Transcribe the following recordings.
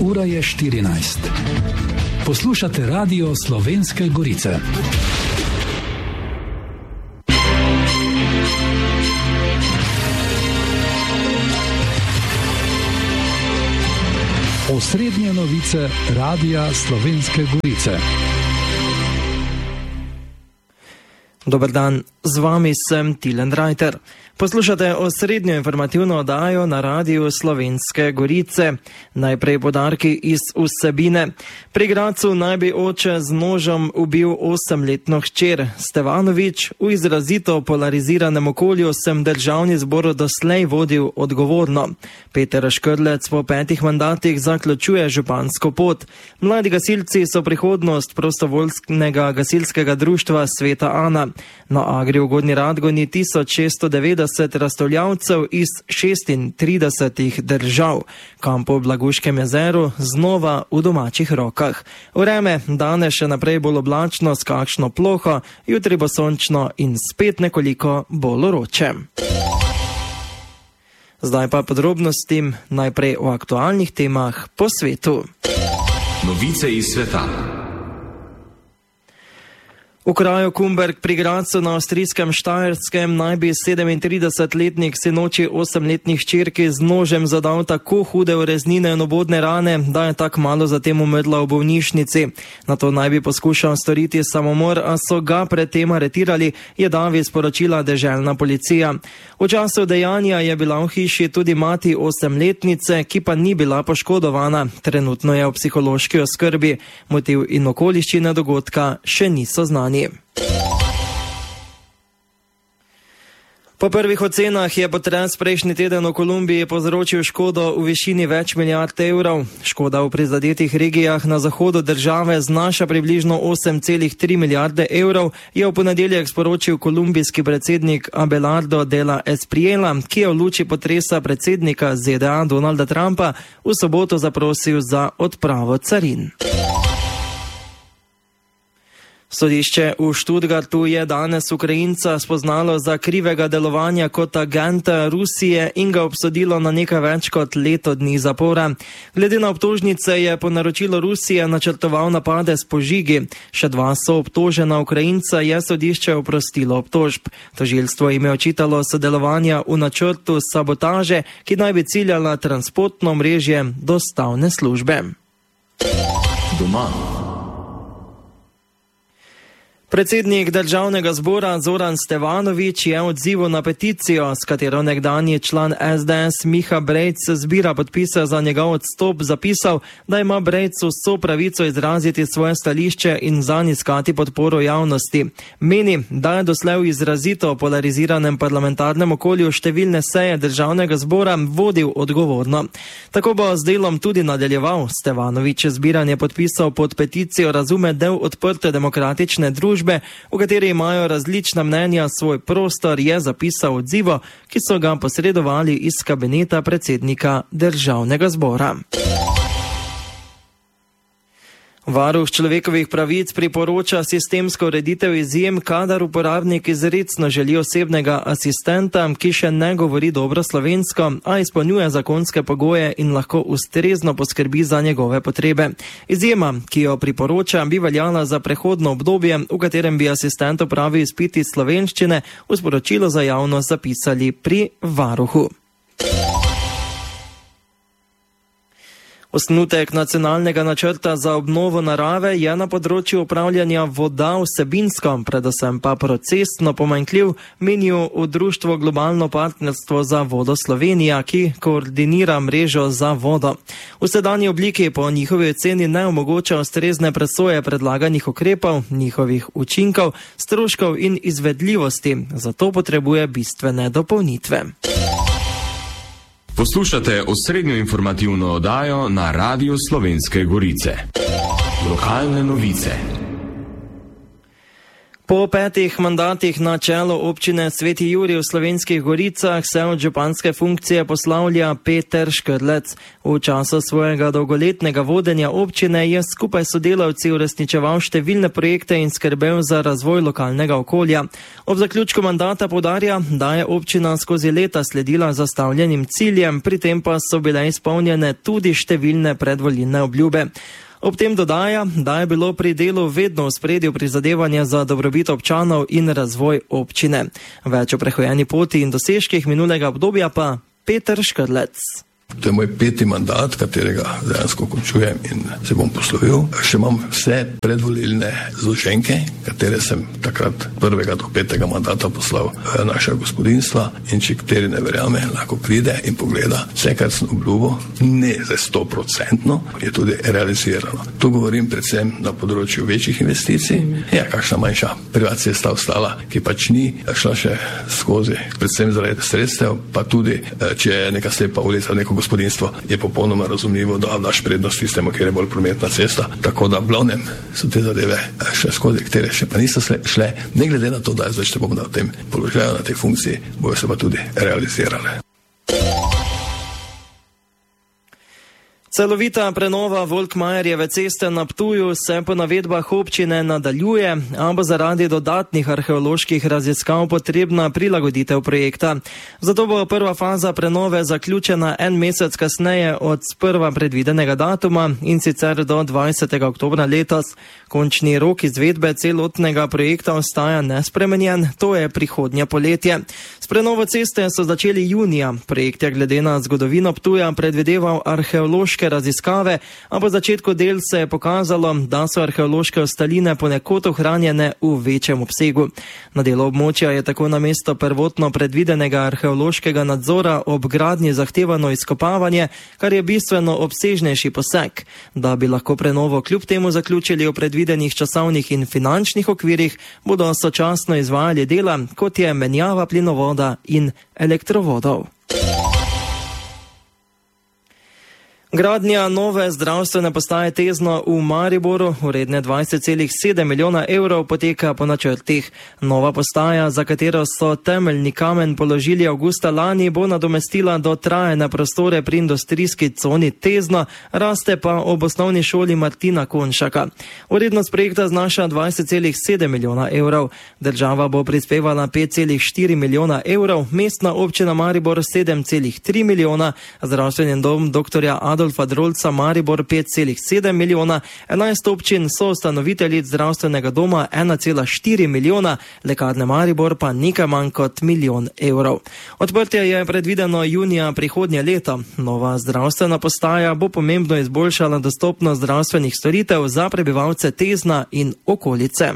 Ura je 14. Poslušate Radio Slovenske Gorice. Osrednje novice Radia Slovenske Gorice. Dober dan, z vami sem Tilen Rajter. Poslušate osrednjo informativno oddajo na Radiju Slovenske Gorice. Najprej podarki iz vsebine. Pri Gradcu naj bi oče z nožem ubil 8-letno hčer. Stevanovič: v izrazito polariziranem okolju sem državni zbor doslej vodil odgovorno. Peter Škrlec po 5 mandatih zaključuje župansko pot. Mladi gasilci so prihodnost prostovoljskega gasilskega društva Sveta Ana. Na Agri v Gornji Radgoni 1690 razstavljavcev iz 36 držav. Kampo v Blaguškem jezeru znova v domačih rokah. Vreme danes še naprej bolj oblačno s kakšno ploho, jutri bo sončno in spet nekoliko bolj vroče. Zdaj pa podrobnosti, najprej o aktualnih temah po svetu. Novice iz sveta. V kraju Kumberg pri Gradcu na avstrijskem Štajerskem naj bi 37-letnik sinoči 8-letni hčerki z nožem zadal tako hude ureznine in obodne rane, da je tak malo zatem umrla v bolnišnici. Nato naj bi poskušal storiti samomor, a so ga predtem aretirali, je davi sporočila deželna policija. V času dejanja je bila v hiši tudi mati 8-letnice, ki pa ni bila poškodovana. Trenutno je v psihološki oskrbi. Motiv in okoliščine dogodka še niso znani. Po prvih ocenah je potres prejšnji teden v Kolumbiji povzročil škodo v višini več milijard evrov. Škoda v prizadetih regijah na zahodu države znaša približno 8,3 milijarde evrov, je v ponedeljek sporočil kolumbijski predsednik Abelardo de la Espriella, ki je v luči potresa predsednika ZDA Donalda Trumpa v soboto zaprosil za odpravo carin. Sodišče v Študgartu je danes Ukrajinca spoznalo za krivega delovanja kot agenta Rusije in ga obsodilo na nekaj več kot leto dni zapora. Glede na obtožnice je po naročilu Rusije načrtoval napade s požigi. Še 2 soobtožena Ukrajinca je sodišče oprostilo obtožb. Tožilstvo jim je očitalo sodelovanja v načrtu sabotaže, ki naj bi ciljala transportno omrežje dostavne službe. Doma. Predsednik državnega zbora Zoran Stevanovič je v odzivu na peticijo, s katero nekdanji član SDS Miha Brejc zbira podpise za njegov odstop, zapisal, da ima Brejc vso pravico izraziti svoje stališče in zanj iskati podporo javnosti. Meni, da je doslej v izrazito polariziranem parlamentarnem okolju številne seje državnega zbora vodil odgovorno. Tako bo z delom tudi nadaljeval. Stevanovič zbiranje podpisov pod peticijo razume del odprte demokratične družbe, v kateri imajo različna mnenja, svoj prostor, je zapisal odzivo, ki so ga posredovali iz kabineta predsednika državnega zbora. Varuh človekovih pravic priporoča sistemsko ureditev izjem, kadar uporabnik izrecno želi osebnega asistenta, ki še ne govori dobro slovensko, a izpolnjuje zakonske pogoje in lahko ustrezno poskrbi za njegove potrebe. Izjema, ki jo priporoča, bi veljala za prehodno obdobje, v katerem bi asistent opravil izpit iz slovenščine, v sporočilu za javnost zapisali pri varuhu. Osnutek nacionalnega načrta za obnovo narave je na področju upravljanja voda vsebinsko, predvsem pa procesno pomanjkljiv, menijo v društvu Globalno partnerstvo za vodo Slovenija, ki koordinira mrežo za vodo. V sedanji obliki po njihovi oceni ne omogoča ustrezne presoje predlaganih ukrepov, njihovih učinkov, stroškov in izvedljivosti, zato potrebuje bistvene dopolnitve. Poslušate osrednjo informativno oddajo na Radiju Slovenske Gorice. Lokalne novice. Po 5 mandatih na čelu občine Sveti Jurij v Slovenskih Goricah se od županske funkcije poslavlja Peter Škrlec. V času svojega dolgoletnega vodenja občine je skupaj s sodelavci uresničeval številne projekte in skrbel za razvoj lokalnega okolja. Ob zaključku mandata poudarja, da je občina skozi leta sledila zastavljenim ciljem, pri tem pa so bile izpolnjene tudi številne predvolilne obljube. Ob tem dodaja, da je bilo pri delu vedno v ospredju prizadevanja za dobrobit občanov in razvoj občine. Več o prehojeni poti in dosežkih minulega obdobja pa Peter Škrlec. To je moj 5. mandat, katerega dejansko končujem in se bom poslovil. Še imam vse predvolilne zloženke, katere sem takrat 1. do 5. mandata poslal naša gospodinstva, in če kateri ne verjame, lahko pride in pogleda vse, kar sem obljubil, ne za 100%, je tudi realizirano. To govorim predvsem na področju večjih investicij. Ja, kakšna manjša privat cesta ostala, ki pač ni šla še skozi, predvsem zaradi sredstev, pa tudi, če je neka slepa ulica, neko gospodinstvo, je popolnoma razumljivo, da daš prednost tistemu, kjer je bolj prometna cesta. Tako da v glavnem so te zadeve še skozi, katere še pa niso šle, ne glede na to, da zdaj bom na tem položaju, na tej funkciji, bojo se pa tudi realizirale. Celovita prenova Volkmajerjeve ceste na Ptuju se po navedbah občine nadaljuje, a bo zaradi dodatnih arheoloških raziskav potrebna prilagoditev projekta. Zato bo prva faza prenove zaključena en mesec kasneje od sprva predvidenega datuma, in sicer do 20. oktobra letos. Končni rok izvedbe celotnega projekta ostaja nespremenjen, to je prihodnje poletje. S prenovo ceste so začeli junija. Projekt je glede na zgodovino Ptuja predvideval arheološke raziskave, a po začetku del se je pokazalo, da so arheološke ostaline ponekod ohranjene v večjem obsegu. Na delu območja je tako namesto prvotno predvidenega arheološkega nadzora ob gradnji zahtevano izkopavanje, kar je bistveno obsežnejši poseg. Da bi lahko prenovo kljub temu zaključili v predvidenih časovnih in finančnih okvirih, bodo sočasno izvajali dela, kot je menjava plinovoda in elektrovodov. Gradnja nove zdravstvene postaje Tezno v Mariboru, vredne 20,7 milijona evrov, poteka po načrtih. Nova postaja, za katero so temeljni kamen položili avgusta lani, bo nadomestila dotrajane prostore pri industrijski coni Tezno, raste pa ob osnovni šoli Martina Konšaka. Vrednost projekta znaša 20,7 milijona evrov. Država bo prispevala 5,4 milijona evrov, mestna občina Maribor 7,3 milijona, zdravstveni dom dr. Adolfa Drolca Maribor 5,7 milijona, 11 občin so ustanoviteljic zdravstvenega doma 1,4 milijona, Lekarne Maribor pa nekaj manj kot milijon evrov. Odprtje je predvideno junija prihodnje leto. Nova zdravstvena postaja bo pomembno izboljšala dostopnost zdravstvenih storitev za prebivalce Tezna in okolice.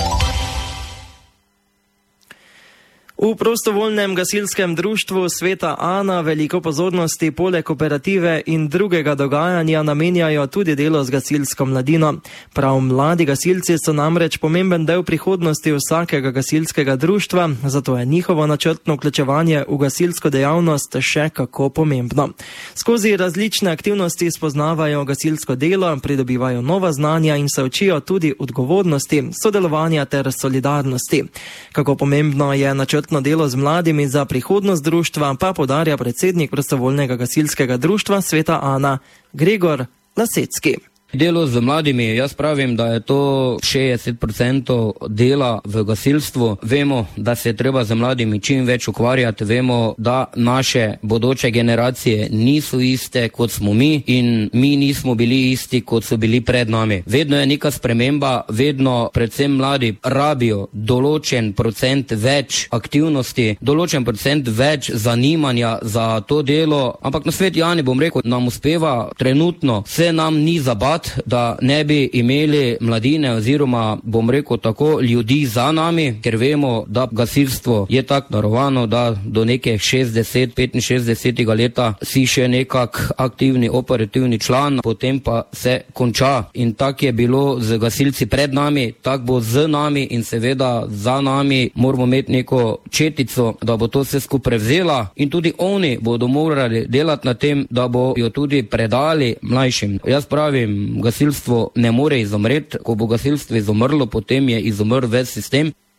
V prostovoljnem gasilskem društvu Sveta Ana veliko pozornosti poleg operative in drugega dogajanja namenjajo tudi delo z gasilsko mladino. Prav mladi gasilci so namreč pomemben del prihodnosti vsakega gasilskega društva, zato je njihovo načrtno vključevanje v gasilsko dejavnost še kako pomembno. Skozi različne aktivnosti spoznavajo gasilsko delo, pridobivajo nova znanja in se učijo tudi odgovornosti, sodelovanja ter solidarnosti. Kako pomembno je načrtno delo z mladimi za prihodnost društva, pa poudarja predsednik prostovoljnega gasilskega društva Sveta Ana, Gregor Lasecki. Delo z mladimi, jaz pravim, da je to 60% dela v gasilstvu. Vemo, da se je treba z mladimi čim več ukvarjati, vemo, da naše bodoče generacije niso iste, kot smo mi, in mi nismo bili isti, kot so bili pred nami. Vedno je neka sprememba, vedno predvsem mladi rabijo določen procent več aktivnosti, določen procent več zanimanja za to delo, ampak na Sveti Ani, bom rekel, nam uspeva trenutno, se nam ni zabat, da ne bi imeli mladine oziroma, bom rekel tako, ljudi za nami, ker vemo, da gasilstvo je tako naravano, da do neke 60-65 leta si še nekak aktivni operativni član, potem pa se konča. In tako je bilo z gasilci pred nami, tako bo z nami in seveda za nami moramo imeti neko četico, da bo to vse skupaj prevzela, in tudi oni bodo morali delati na tem, da bo jo tudi predali mlajšim. Jaz pravim, gasilstvo ne more izumreti. Ko bo gasilstvo izumrlo, potem je izumrl ves sistem.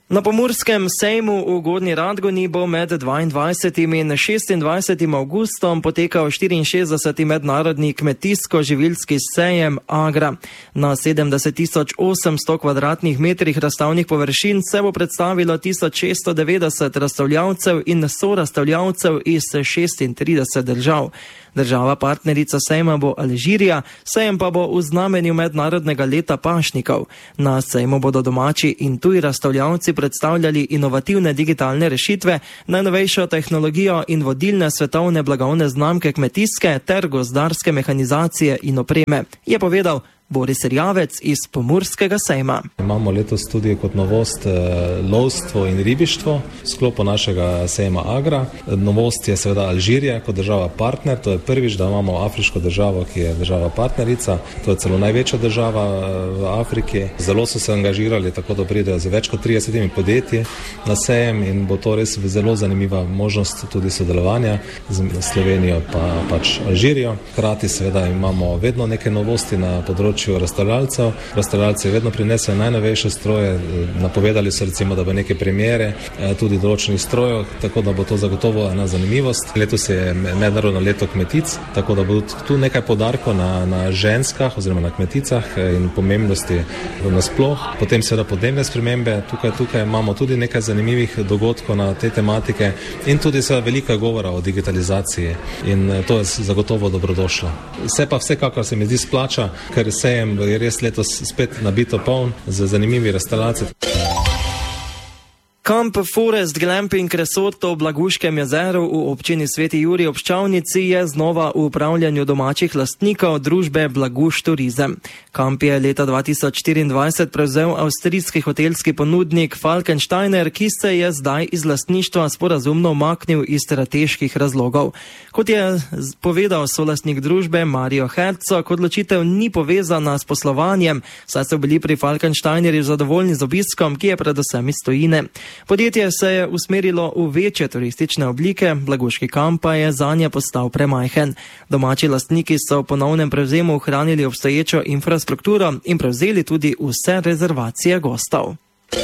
Na Pomurskem sejmu v Gornji Radgoni bo med 22. in 26. avgustom potekal 64. mednarodni kmetijsko-živilski sejem Agra. Na 70.800 kvadratnih metrih razstavnih površin se bo predstavilo 1690 razstavljavcev in sorazstavljavcev iz 36 držav. Država partnerica sejma bo Alžirija, sejem pa bo v znamenju mednarodnega leta pašnikov. Na sejmu bodo domači in tuji razstavljavci predstavljali inovativne digitalne rešitve, najnovejšo tehnologijo in vodilne svetovne blagovne znamke kmetijske ter gozdarske mehanizacije in opreme, je povedal Boris Rjavec iz Pomurskega sejma. Imamo letos tudi kot novost lovstvo in ribištvo v sklopu našega sejma Agra. Novost je seveda Alžirija kot država partner, to je prvič, da imamo afriško državo, ki je država partnerica, to je celo največja država v Afriki. Zelo so se angažirali, tako da pridejo z več kot 30 podjetji na sejem in bo to res zelo zanimiva možnost tudi sodelovanja z Slovenijo pa pač Alžirijo. Hkrati seveda imamo vedno neke novosti na področju razstavljalcev. Razstavljalci vedno prinesejo najnovejše stroje, napovedali so recimo, da bo neke premiere tudi določenih strojev, tako da bo to zagotovo ena zanimivost. Letos je mednarodno leto kmetic, tako da bo tu nekaj poudarkov na ženskah oziroma na kmeticah in pomembnosti nasploh. Potem seveda podnebne spremembe, tukaj imamo tudi nekaj zanimivih dogodkov na te tematike in tudi seveda veliko govora o digitalizaciji in to je zagotovo dobrodošlo. Se pa vsekakor se mi zdi splača, ker sejem je res letos spet nabito poln z zanimivi razstavljalci. Kamp Forest Glamping Resort v Blaguškem jezeru v občini Sveti Jurij ob Ščavnici je znova v upravljanju domačih lastnikov družbe Blaguš Turizem. Kamp je leta 2024 prevzel avstrijski hotelski ponudnik Falkensteiner, ki se je zdaj iz lastništva sporazumno umaknil iz strateških razlogov. Kot je povedal solastnik družbe Mario Herzog, odločitev ni povezana s poslovanjem, saj so bili pri Falkensteinerju zadovoljni z obiskom, ki je predvsem iz tujine. Podjetje se je usmerilo v večje turistične oblike, Blaguški kamp pa je zanje postal premajhen. Domači lastniki so v ponovnem prevzemu ohranili obstoječo infrastrukturo in prevzeli tudi vse rezervacije gostov.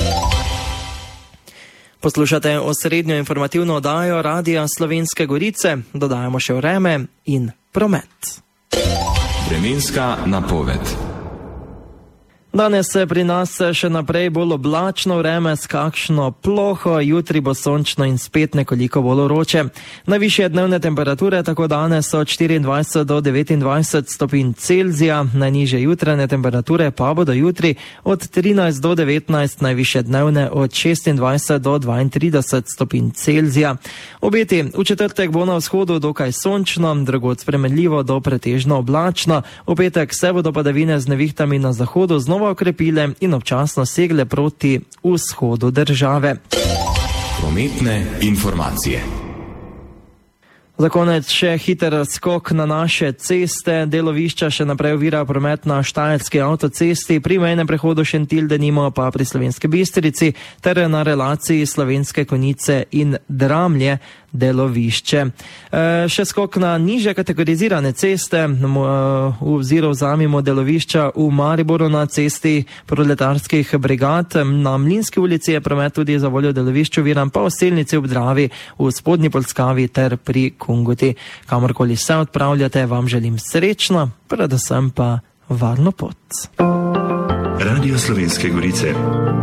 Poslušate osrednjo informativno oddajo Radia Slovenske Gorice, dodajamo še vreme in promet. Vremenska napoved. Danes se pri nas še naprej bolj oblačno vreme s kakšno ploho, jutri bo sončno in spet nekoliko bolj vroče. Najvišje dnevne temperature tako danes so od 24 do 29 stopinj Celzija, najnižje jutranje temperature pa bodo jutri od 13 do 19, najvišje dnevne od 26 do 32 stopinj Celzija. Obeti v četrtek bo na vzhodu dokaj sončno, drugod spremenljivo do pretežno oblačno, v petek se bodo padavine z nevihtami na zahodu znova okrepile in občasno segle proti vzhodu države. Prometne informacije. Za konec še hiter skok na naše ceste. Delovišča še naprej ovira promet na Štajerski avtocesti, pri mejnem prehodu Šentilj denimo pa pri Slovenski Bistrici ter na relaciji Slovenske Konjice in Dramlje delovišče. Še skok na niže kategorizirane ceste, v ozir vzamemo delovišča v Mariboru na cesti proletarskih brigad, na Mlinski ulici je promet tudi za voljo delovišču oviran, pa v Selnici ob Dravi, v Spodnji Polskavi ter pri Kungoti. Kamorkoli se odpravljate, vam želim srečno, predvsem pa varno pot. Radio Slovenske Gorice.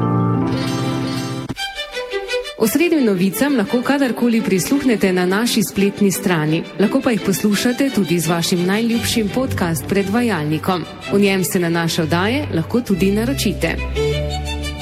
Osrednjim novicam lahko kadarkoli prisluhnete na naši spletni strani. Lahko pa jih poslušate tudi z vašim najljubšim podcast predvajalnikom. V njem se na naše oddaje lahko tudi naročite.